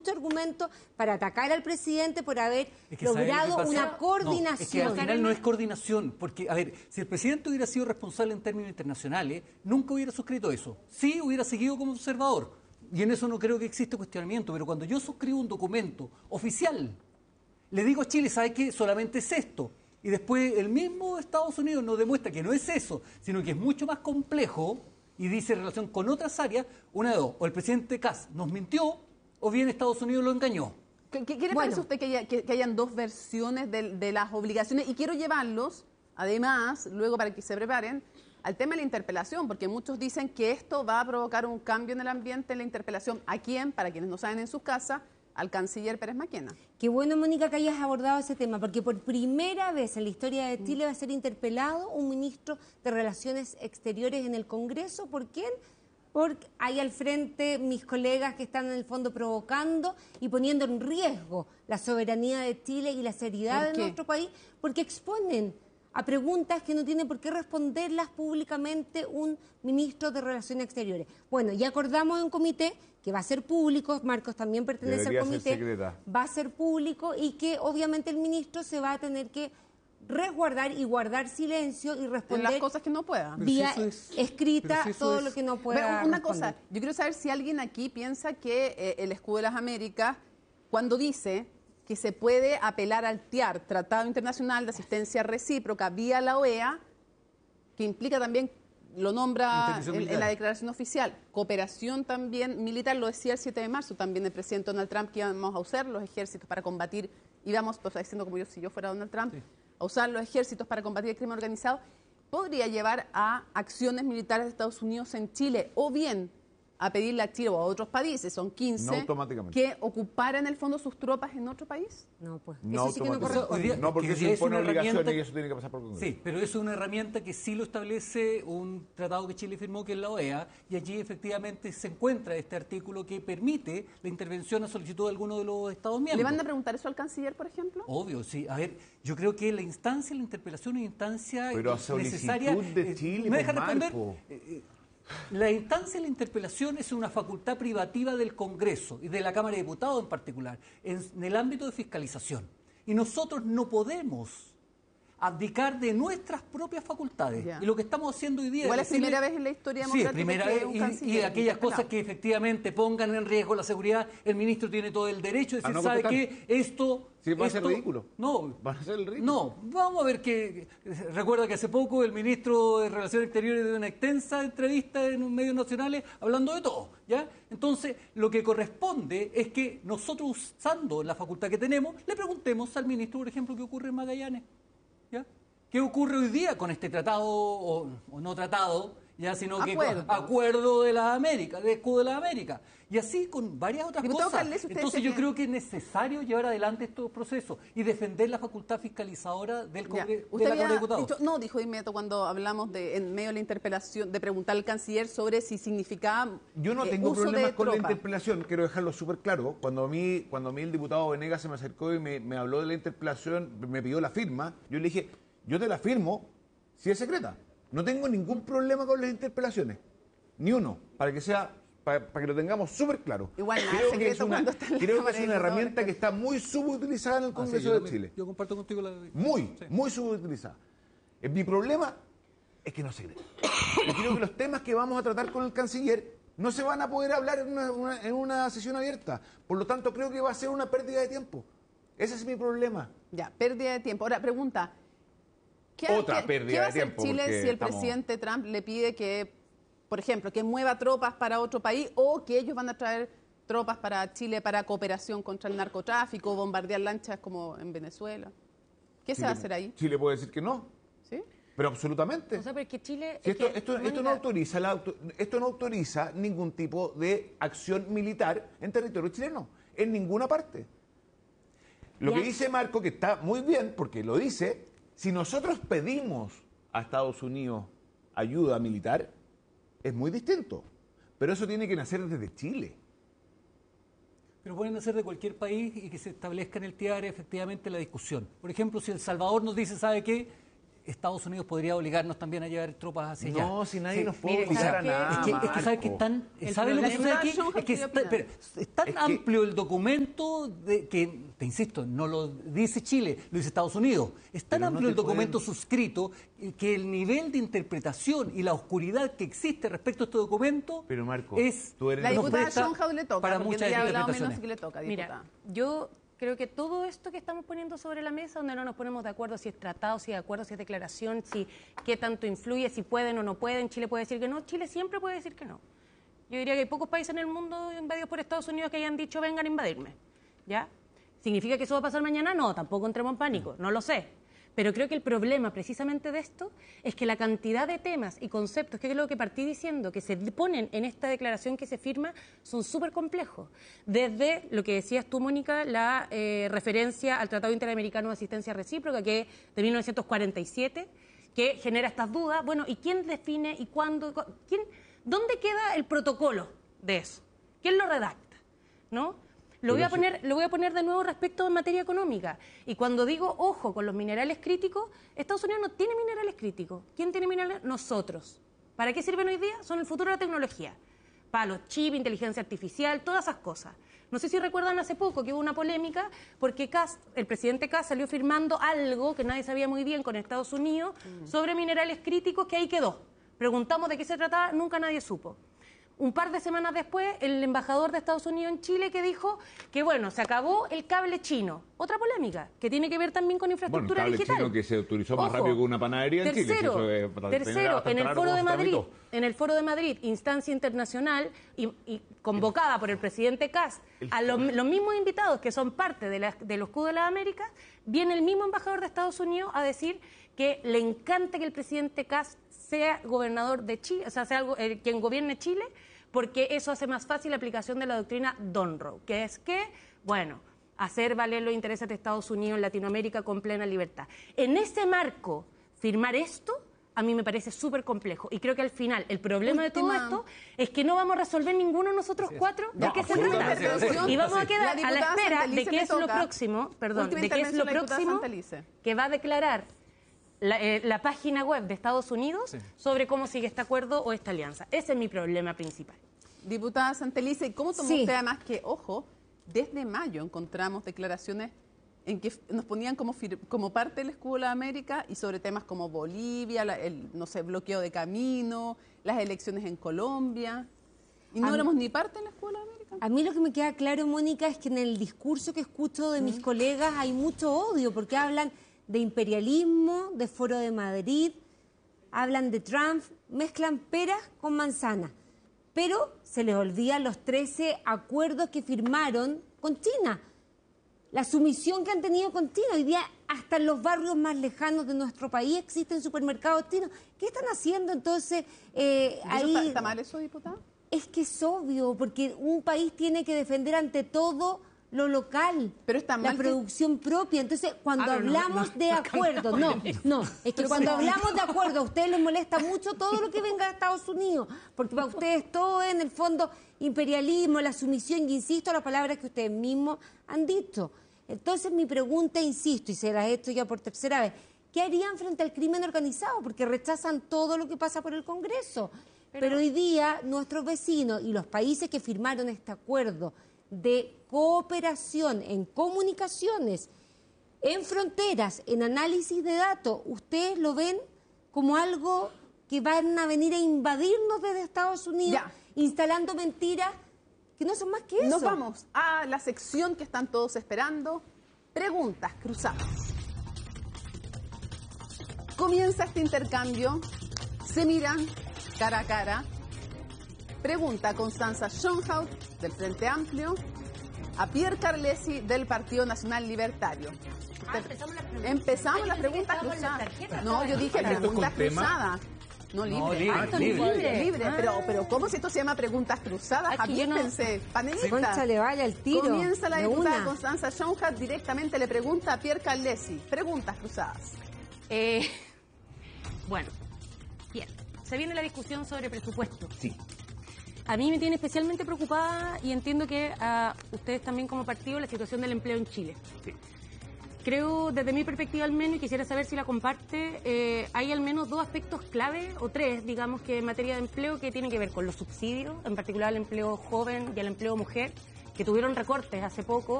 argumento para atacar al presidente por haber Es logrado una coordinación. No, es que al final no es coordinación, porque, a ver, si el presidente hubiera sido responsable en términos internacionales, nunca hubiera suscrito eso. Sí, hubiera seguido como observador, y en eso no creo que exista cuestionamiento, pero cuando yo suscribo un documento oficial, le digo a Chile, ¿sabe qué? Solamente es esto. Y después el mismo Estados Unidos nos demuestra que no es eso, sino que es mucho más complejo y dice en relación con otras áreas, una de dos, o el presidente Kass nos mintió, o bien Estados Unidos lo engañó. ¿Qué le parece a usted que hayan dos versiones de las obligaciones? Y quiero llevarlos, además, luego para que se preparen, al tema de la interpelación, porque muchos dicen que esto va a provocar un cambio en el ambiente en la interpelación. ¿A quién? Para quienes no saben, en sus casas, al canciller Pérez Maquena. Qué bueno, Mónica, que hayas abordado ese tema, porque por primera vez en la historia de Chile va a ser interpelado un ministro de Relaciones Exteriores en el Congreso. ¿Por quién? Porque hay al frente mis colegas que están en el fondo provocando y poniendo en riesgo la soberanía de Chile y la seriedad de nuestro país, porque exponen a preguntas que no tiene por qué responderlas públicamente un ministro de Relaciones Exteriores. Bueno, ya acordamos en comité que va a ser público, Marcos también pertenece al comité, va a ser público y que obviamente el ministro se va a tener que resguardar y guardar silencio y responder las cosas que no pueda. Vía escrita todo lo que no pueda. Una cosa, yo quiero saber si alguien aquí piensa que el Escudo de las Américas, cuando dice que se puede apelar al TIAR, Tratado Internacional de Asistencia Recíproca, vía la OEA, que implica también, lo nombra en la declaración oficial, cooperación también militar, lo decía el 7 de marzo, también el presidente Donald Trump, que íbamos a usar los ejércitos para combatir, íbamos, pues, diciendo como yo, si yo fuera Donald Trump, a usar los ejércitos para combatir el crimen organizado, podría llevar a acciones militares de Estados Unidos en Chile, o bien a pedirle a Chile o a otros países, son 15, que ocuparan en el fondo sus tropas en otro país. No, pues no, eso sí que no corresponde. No, porque eso impone obligaciones y eso tiene que pasar por Congreso. Sí, pero eso es una herramienta que sí lo establece un tratado que Chile firmó, que es la OEA, y allí efectivamente se encuentra este artículo que permite la intervención a solicitud de alguno de los Estados miembros. ¿Le van a preguntar eso al canciller, por ejemplo? Obvio, sí. A ver, yo creo que la instancia, la interpelación es instancia pero a solicitud necesaria. De Chile, ¿me deja responder? La instancia de la interpelación es una facultad privativa del Congreso y de la Cámara de Diputados en particular, en el ámbito de fiscalización. Y nosotros no podemos abdicar de nuestras propias facultades. Y lo que estamos haciendo hoy día... Igual es primera vez en la historia democrática primera vez, y aquellas cosas que efectivamente pongan en riesgo la seguridad, el ministro tiene todo el derecho de decir, ¿sabe qué? Esto... Sí, va a ser ridículo. No. ¿Van a ser el ridículo? No, vamos a ver que... Recuerda que hace poco el ministro de Relaciones Exteriores dio una extensa entrevista en los medios nacionales hablando de todo, ¿ya? Entonces, lo que corresponde es que nosotros, usando la facultad que tenemos, le preguntemos al ministro, por ejemplo, qué ocurre en Magallanes. ¿Ya? ¿Qué ocurre hoy día con este tratado o no tratado, ya, sino que acuerdo de la América, de Escudo de la América? Y así con varias otras cosas. Entonces yo creo que es necesario llevar adelante estos procesos y defender la facultad fiscalizadora del Congreso, de la Cámara de Diputados. Dijo de inmediato cuando hablamos en medio de la interpelación, de preguntar al canciller sobre si significaba yo no tengo problemas con la interpelación, quiero dejarlo súper claro. Cuando a mí el diputado Venegas se me acercó y me habló de la interpelación, me pidió la firma, yo le dije, yo te la firmo si es secreta. No tengo ningún problema con las interpelaciones, ni uno, para que lo tengamos súper claro. Igual creo que es una herramienta que está muy subutilizada en el Congreso de Chile. Yo comparto contigo la... Muy subutilizada. Mi problema es que no es secreta. Yo creo que los temas que vamos a tratar con el canciller no se van a poder hablar en una sesión abierta. Por lo tanto, creo que va a ser una pérdida de tiempo. Ese es mi problema. Ya, pérdida de tiempo. Ahora, pregunta... ¿Qué va a hacer Chile si el presidente Trump le pide que, por ejemplo, que mueva tropas para otro país o que ellos van a traer tropas para Chile para cooperación contra el narcotráfico, bombardear lanchas como en Venezuela? ¿Qué se va a hacer ahí? Chile puede decir que no. ¿Sí? Pero absolutamente. O sea, pero es que Chile... Si esto no autoriza ningún tipo de acción militar en territorio chileno, en ninguna parte. Lo que dice Marco, que está muy bien, porque lo dice... Si nosotros pedimos a Estados Unidos ayuda militar, es muy distinto. Pero eso tiene que nacer desde Chile. Pero pueden nacer de cualquier país y que se establezca en el TIAR efectivamente la discusión. Por ejemplo, si El Salvador nos dice, ¿sabe qué? Estados Unidos podría obligarnos también a llevar tropas hacia allá. No, si nadie nos puede mire, obligar a ¿sabe qué? nada. Es que ¿sabe que están, ¿sabe lo que sucede aquí? Es que es tan amplio el documento que, te insisto, no lo dice Chile, lo dice Estados Unidos. Es tan amplio el documento suscrito que el nivel de interpretación y la oscuridad que existe respecto a este documento Pero Marco, es... tú eres La nos diputada presta Schoenhaus le toca, para porque muchas ella ha hablado interpretaciones. menos que le toca, diputada. Mira, yo creo que todo esto que estamos poniendo sobre la mesa, donde no nos ponemos de acuerdo si es tratado, si es acuerdo, si es declaración, si qué tanto influye, si pueden o no pueden, Chile puede decir que no, Chile siempre puede decir que no. Yo diría que hay pocos países en el mundo invadidos por Estados Unidos que hayan dicho vengan a invadirme, ¿ya? ¿Significa que eso va a pasar mañana? No, tampoco entremos en pánico, no lo sé. Pero creo que el problema precisamente de esto es que la cantidad de temas y conceptos, que es lo que partí diciendo, que se ponen en esta declaración que se firma, son súper complejos. Desde lo que decías tú, Mónica, la referencia al Tratado Interamericano de Asistencia Recíproca, que es de 1947, que genera estas dudas. Bueno, ¿y quién define y cuándo? ¿Dónde queda el protocolo de eso? ¿Quién lo redacta? ¿No? Lo voy a poner de nuevo respecto a materia económica. Y cuando digo, ojo, con los minerales críticos, Estados Unidos no tiene minerales críticos. ¿Quién tiene minerales? Nosotros. ¿Para qué sirven hoy día? Son el futuro de la tecnología. Para los chips, inteligencia artificial, todas esas cosas. No sé si recuerdan hace poco que hubo una polémica porque el presidente Kast salió firmando algo que nadie sabía muy bien con Estados Unidos sobre minerales críticos, que ahí quedó. Preguntamos de qué se trataba, nunca nadie supo. Un par de semanas después, el embajador de Estados Unidos en Chile que dijo que, bueno, se acabó el cable chino. Otra polémica, que tiene que ver también con infraestructura el cable digital. chino que se autorizó más rápido que una panadería en Chile. Tercero, en el Foro de Madrid, instancia internacional y convocada por el presidente Kast, a los mismos invitados que son parte de los Q de las Américas, viene el mismo embajador de Estados Unidos a decir que le encanta que el presidente Kast sea gobernador de Chile, o sea, sea quien gobierne Chile, porque eso hace más fácil la aplicación de la doctrina Monroe, que es que, bueno, hacer valer los intereses de Estados Unidos en Latinoamérica con plena libertad. En ese marco, firmar esto, a mí me parece súper complejo. Y creo que al final, el problema de todo esto es que no vamos a resolver ninguno de nosotros cuatro de qué se trata. Y vamos a quedar a la espera de qué es lo próximo, que va a declarar la página web de Estados Unidos sobre cómo sigue este acuerdo o esta alianza. Ese es mi problema principal. Diputada Santelice, ¿y cómo tomó usted además que, ojo, desde mayo encontramos declaraciones en que nos ponían como parte del escudo de la América y sobre temas como Bolivia, el bloqueo de camino, las elecciones en Colombia, y no éramos ni parte del escudo de la América? A mí lo que me queda claro, Mónica, es que en el discurso que escucho de mis colegas hay mucho odio, porque hablan de imperialismo, de Foro de Madrid, hablan de Trump, mezclan peras con manzanas, pero se les olvidan los 13 acuerdos que firmaron con China, la sumisión que han tenido con China. Hoy día hasta en los barrios más lejanos de nuestro país existen supermercados chinos. ¿Qué están haciendo entonces ahí? ¿Está mal eso, diputada? Es que es obvio, porque un país tiene que defender ante todo lo local, pero está mal, la producción propia. Entonces, cuando hablamos de acuerdos, es que cuando hablamos de acuerdos, a ustedes les molesta mucho todo lo que venga de Estados Unidos, porque para ustedes todo es, en el fondo, imperialismo, la sumisión, y insisto, las palabras que ustedes mismos han dicho. Entonces, mi pregunta, insisto, y se la he hecho ya por tercera vez, ¿qué harían frente al crimen organizado? Porque rechazan todo lo que pasa por el Congreso. Pero hoy día, nuestros vecinos y los países que firmaron este acuerdo de cooperación en comunicaciones, en fronteras, en análisis de datos, ¿ustedes lo ven como algo que van a venir a invadirnos desde Estados Unidos, instalando mentiras que no son más que eso? Nos vamos a la sección que están todos esperando, preguntas cruzadas. Comienza este intercambio, se miran cara a cara. Pregunta Constanza Schoenhaus, del Frente Amplio, a Pierre Carlesi, del Partido Nacional Libertario. Empezamos las preguntas cruzadas. No, yo dije preguntas cruzadas. No, libre. Libre. Pero ¿cómo si esto se llama preguntas cruzadas? Apiértense, panelistas. Cónchale, vaya el tiro. Comienza la diputada Constanza Schoenhaus, directamente le pregunta a Pierre Carlesi. Preguntas cruzadas. Bueno, bien. Se viene la discusión sobre presupuesto. Sí. A mí me tiene especialmente preocupada, y entiendo que a ustedes también como partido, la situación del empleo en Chile. Sí. Creo, desde mi perspectiva al menos, y quisiera saber si la comparte, hay al menos 2 aspectos clave, o 3, digamos, que en materia de empleo, que tienen que ver con los subsidios, en particular el empleo joven y el empleo mujer, que tuvieron recortes hace poco,